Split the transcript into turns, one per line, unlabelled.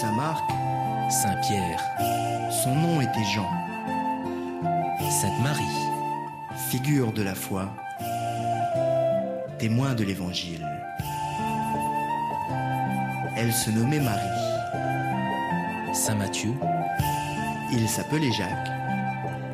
sa marque,
Saint-Pierre.
son nom était Jean.
Sainte-Marie.
Figure de la foi, témoin de l'Évangile. Elle se nommait Marie.
Saint Matthieu.
Il s'appelait Jacques.